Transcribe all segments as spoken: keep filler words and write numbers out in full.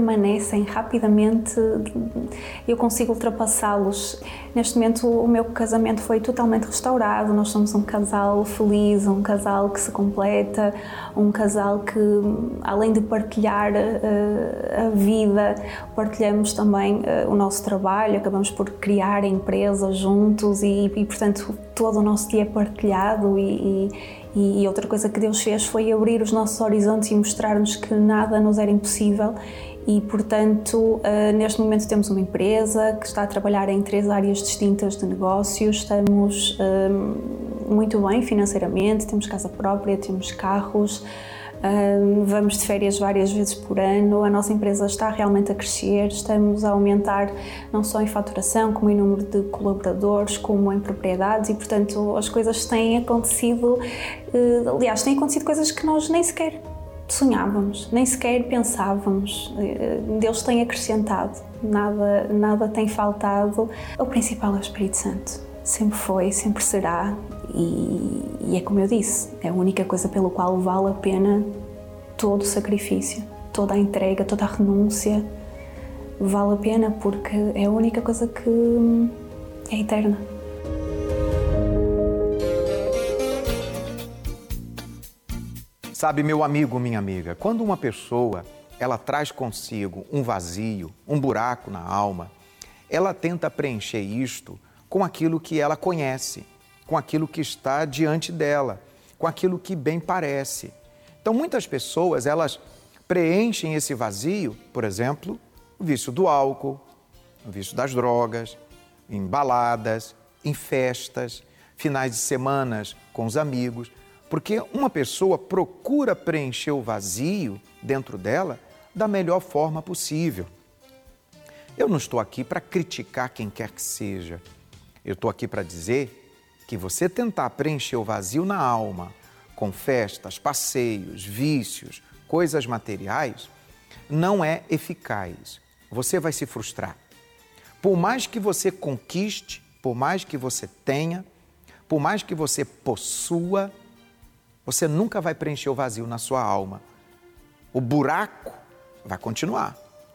permanecem rapidamente, eu consigo ultrapassá-los. Neste momento o meu casamento foi totalmente restaurado, nós somos um casal feliz, um casal que se completa, um casal que, além de partilhar uh, a vida, partilhamos também uh, o nosso trabalho, acabamos por criar empresas juntos e, e portanto, todo o nosso dia é partilhado e, e, e outra coisa que Deus fez foi abrir os nossos horizontes e mostrar-nos que nada nos era impossível. E, portanto, neste momento temos uma empresa que está a trabalhar em três áreas distintas de negócios, estamos muito bem financeiramente, temos casa própria, temos carros, vamos de férias várias vezes por ano, a nossa empresa está realmente a crescer, estamos a aumentar não só em faturação, como em número de colaboradores, como em propriedades e, portanto, as coisas têm acontecido, aliás, têm acontecido coisas que nós nem sequer sonhávamos, nem sequer pensávamos. Deus tem acrescentado, nada, nada tem faltado. O principal é o Espírito Santo. Sempre foi, sempre será e, e é como eu disse, é a única coisa pelo qual vale a pena todo o sacrifício, toda a entrega, toda a renúncia. Vale a pena porque é a única coisa que é eterna. Sabe, meu amigo, minha amiga, quando uma pessoa ela traz consigo um vazio, um buraco na alma, ela tenta preencher isto com aquilo que ela conhece, com aquilo que está diante dela, com aquilo que bem parece. Então, muitas pessoas, elas preenchem esse vazio, por exemplo, o vício do álcool, o vício das drogas, em baladas, em festas, finais de semanas com os amigos. Porque uma pessoa procura preencher o vazio dentro dela da melhor forma possível. Eu não estou aqui para criticar quem quer que seja. Eu estou aqui para dizer que você tentar preencher o vazio na alma com festas, passeios, vícios, coisas materiais, não é eficaz. Você vai se frustrar. Por mais que você conquiste, por mais que você tenha, por mais que você possua, você nunca vai preencher o vazio na sua alma. O buraco vai continuar.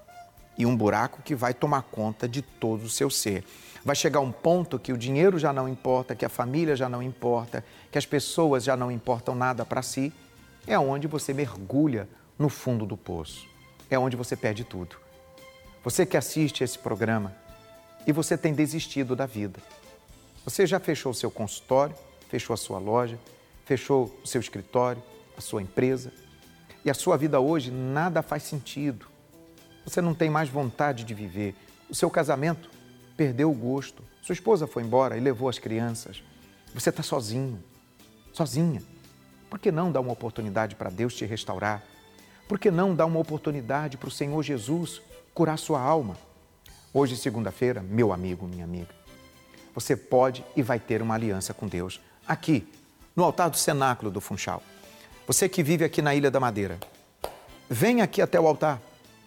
E um buraco que vai tomar conta de todo o seu ser. Vai chegar um ponto que o dinheiro já não importa, que a família já não importa, que as pessoas já não importam nada para si. É onde você mergulha no fundo do poço. É onde você perde tudo. Você que assiste esse programa e você tem desistido da vida. Você já fechou o seu consultório, fechou a sua loja, fechou o seu escritório, a sua empresa, e a sua vida hoje nada faz sentido. Você não tem mais vontade de viver. O seu casamento perdeu o gosto. Sua esposa foi embora e levou as crianças. Você está sozinho, sozinha. Por que não dar uma oportunidade para Deus te restaurar? Por que não dar uma oportunidade para o Senhor Jesus curar sua alma? Hoje, segunda-feira, meu amigo, minha amiga, você pode e vai ter uma aliança com Deus aqui, no altar do cenáculo do Funchal. Você que vive aqui na Ilha da Madeira, venha aqui até o altar.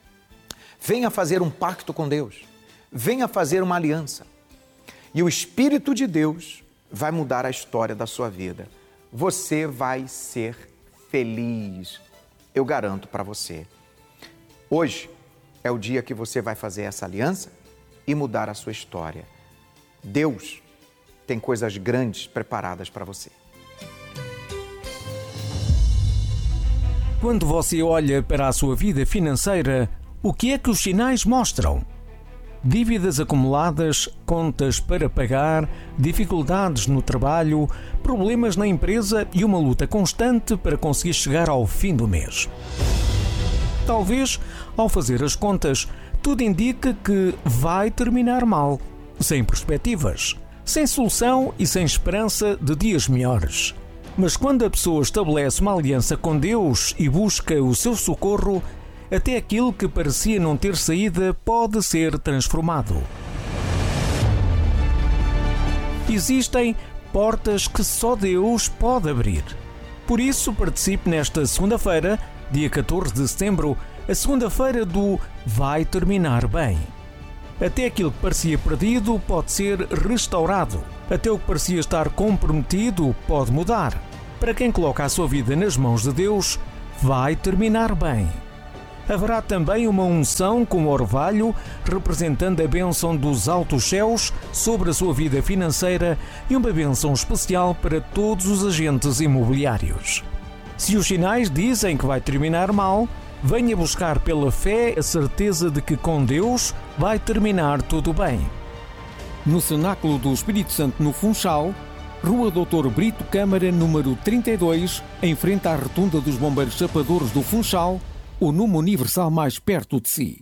Venha fazer um pacto com Deus. Venha fazer uma aliança. E o Espírito de Deus vai mudar a história da sua vida. Você vai ser feliz. Eu garanto para você. Hoje é o dia que você vai fazer essa aliança e mudar a sua história. Deus tem coisas grandes preparadas para você. Quando você olha para a sua vida financeira, o que é que os sinais mostram? Dívidas acumuladas, contas para pagar, dificuldades no trabalho, problemas na empresa e uma luta constante para conseguir chegar ao fim do mês. Talvez, ao fazer as contas, tudo indica que vai terminar mal, sem perspectivas, sem solução e sem esperança de dias melhores. Mas quando a pessoa estabelece uma aliança com Deus e busca o seu socorro, até aquilo que parecia não ter saída pode ser transformado. Existem portas que só Deus pode abrir. Por isso, participe nesta segunda-feira, dia catorze de setembro, a segunda-feira do Vai Terminar Bem. Até aquilo que parecia perdido pode ser restaurado. Até o que parecia estar comprometido pode mudar. Para quem coloca a sua vida nas mãos de Deus, vai terminar bem. Haverá também uma unção com orvalho, representando a bênção dos altos céus sobre a sua vida financeira e uma bênção especial para todos os agentes imobiliários. Se os sinais dizem que vai terminar mal, venha buscar pela fé a certeza de que com Deus vai terminar tudo bem. No Cenáculo do Espírito Santo no Funchal, Rua doutor Brito Câmara, número trinta e dois, em frente à Rotunda dos Bombeiros Chapadores do Funchal, o número universal mais perto de si.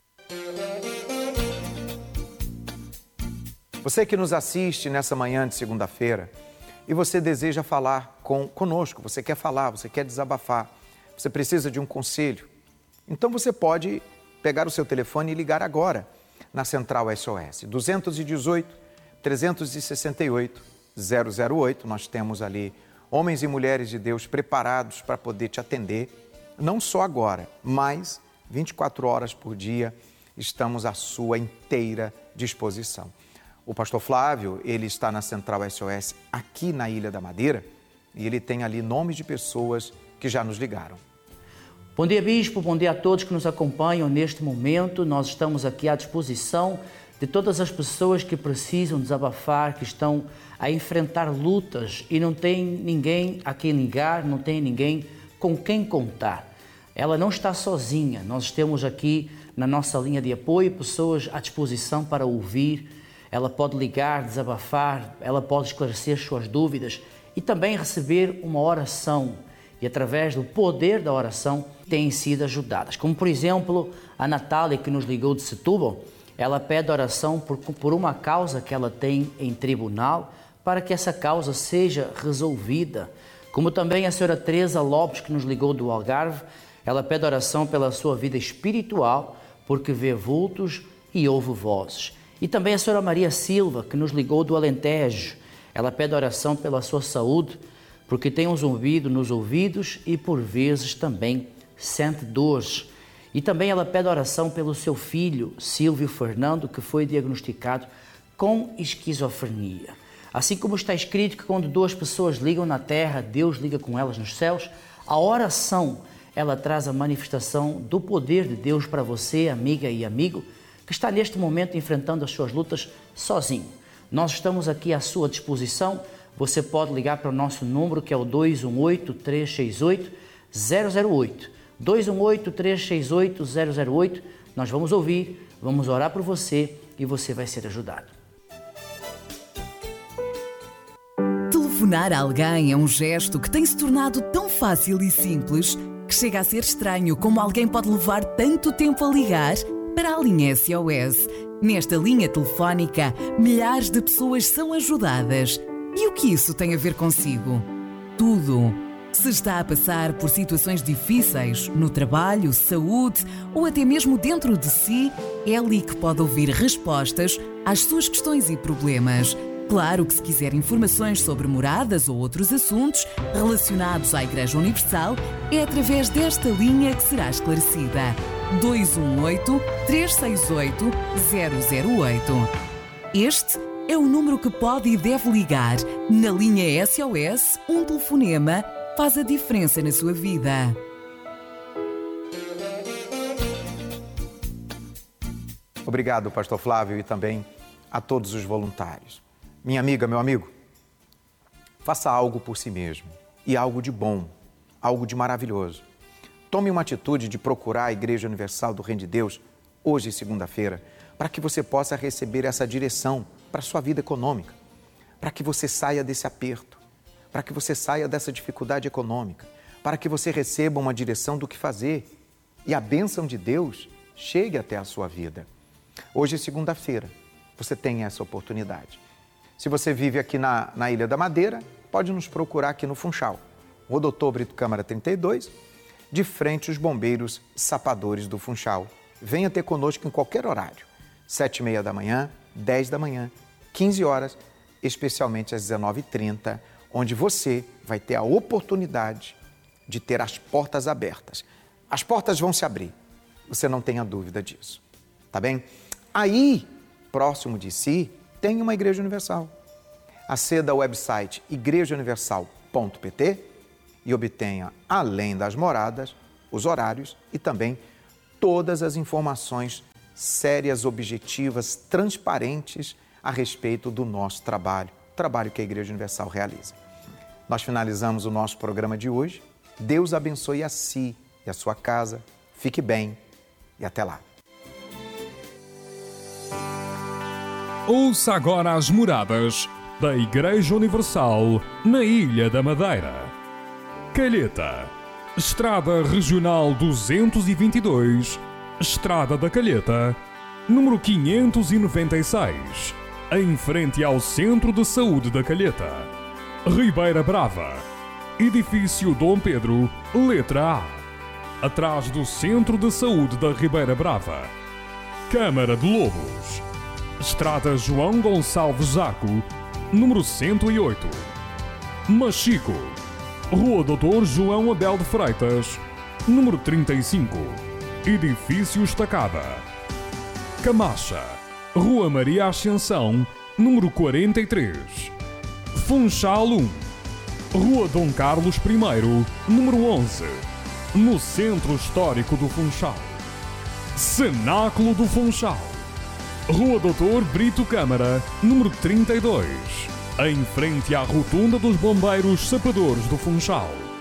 Você que nos assiste nessa manhã de segunda-feira e você deseja falar com, conosco, você quer falar, você quer desabafar, você precisa de um conselho, então você pode pegar o seu telefone e ligar agora na Central S O S, dois um oito, três seis oito, zero zero oito. Nós temos ali homens e mulheres de Deus preparados para poder te atender, não só agora, mas vinte e quatro horas por dia estamos à sua inteira disposição. O pastor Flávio, ele está na Central S O S aqui na Ilha da Madeira e ele tem ali nomes de pessoas que já nos ligaram. Bom dia, Bispo, bom dia a todos que nos acompanham neste momento. Nós estamos aqui à disposição de todas as pessoas que precisam desabafar, que estão a enfrentar lutas e não tem ninguém a quem ligar, não tem ninguém com quem contar. Ela não está sozinha, nós temos aqui na nossa linha de apoio pessoas à disposição para ouvir. Ela pode ligar, desabafar, ela pode esclarecer suas dúvidas e também receber uma oração. E através do poder da oração têm sido ajudadas. Como por exemplo, a Natália que nos ligou de Setúbal, ela pede oração por, por uma causa que ela tem em tribunal, para que essa causa seja resolvida. Como também a senhora Teresa Lopes, que nos ligou do Algarve, ela pede oração pela sua vida espiritual, porque vê vultos e ouve vozes. E também a senhora Maria Silva, que nos ligou do Alentejo, ela pede oração pela sua saúde, porque tem um zumbido nos ouvidos e por vezes também sente dores. E também ela pede oração pelo seu filho, Silvio Fernando, que foi diagnosticado com esquizofrenia. Assim como está escrito que quando duas pessoas ligam na terra, Deus liga com elas nos céus, a oração, ela traz a manifestação do poder de Deus para você, amiga e amigo, que está neste momento enfrentando as suas lutas sozinho. Nós estamos aqui à sua disposição. Você pode ligar para o nosso número, que é o dois um oito, três seis oito, zero zero oito. dois um oito, três seis oito, zero zero oito. Nós vamos ouvir, vamos orar por você e você vai ser ajudado. Telefonar a alguém é um gesto que tem se tornado tão fácil e simples que chega a ser estranho como alguém pode levar tanto tempo a ligar para a linha S O S. Nesta linha telefónica, milhares de pessoas são ajudadas. E o que isso tem a ver consigo? Tudo. Se está a passar por situações difíceis no trabalho, saúde ou até mesmo dentro de si, é ali que pode ouvir respostas às suas questões e problemas. Claro que se quiser informações sobre moradas ou outros assuntos relacionados à Igreja Universal, é através desta linha que será esclarecida. dois um oito, três seis oito, zero zero oito. Este é o número que pode e deve ligar. Na linha S O S, um telefonema faz a diferença na sua vida. Obrigado, pastor Flávio, e também a todos os voluntários. Minha amiga, meu amigo, faça algo por si mesmo, e algo de bom, algo de maravilhoso. Tome uma atitude de procurar a Igreja Universal do Reino de Deus, hoje, segunda-feira, para que você possa receber essa direção para a sua vida econômica, para que você saia desse aperto, para que você saia dessa dificuldade econômica, para que você receba uma direção do que fazer e a bênção de Deus chegue até a sua vida. Hoje, segunda-feira, você tem essa oportunidade. Se você vive aqui na, na Ilha da Madeira, pode nos procurar aqui no Funchal, Rua doutor Brito Câmara trinta e dois, de frente aos bombeiros sapadores do Funchal. Venha ter conosco em qualquer horário, sete e meia da manhã, dez da manhã, quinze horas, especialmente às dezenove e trinta, onde você vai ter a oportunidade de ter as portas abertas. As portas vão se abrir, você não tenha dúvida disso, tá bem? Aí, próximo de si, tem uma Igreja Universal. Aceda ao website igreja universal ponto p t e obtenha, além das moradas, os horários e também todas as informações sérias, objetivas, transparentes a respeito do nosso trabalho, o trabalho que a Igreja Universal realiza. Nós finalizamos o nosso programa de hoje. Deus abençoe a si e a sua casa. Fique bem e até lá. Ouça agora as moradas da Igreja Universal na Ilha da Madeira. Calheta, Estrada Regional duzentos e vinte e dois, Estrada da Calheta, número quinhentos e noventa e seis, em frente ao Centro de Saúde da Calheta. Ribeira Brava, Edifício Dom Pedro, letra A, atrás do Centro de Saúde da Ribeira Brava. Câmara de Lobos, Estrada João Gonçalves Zaco, número cento e oito. Machico, Rua Doutor João Abel de Freitas, número trinta e cinco, Edifício Estacada. Camacha, Rua Maria Ascensão, número quarenta e três. Funchal um, Rua Dom Carlos I, número onze, no Centro Histórico do Funchal. Cenáculo do Funchal, Rua Doutor Brito Câmara, número trinta e dois, em frente à Rotunda dos Bombeiros Sapadores do Funchal.